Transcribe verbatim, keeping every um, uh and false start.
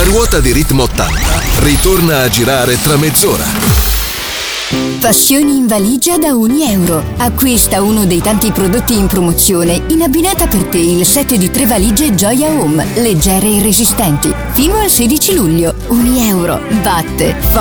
ruota di Ritmo ottanta ritorna a girare tra mezz'ora. Passioni in valigia da ogni euro. Acquista uno dei tanti prodotti in promozione in abbinata per te il set di tre valigie Gioia Home, leggere e resistenti. Fino al sedici luglio. Ogni euro batte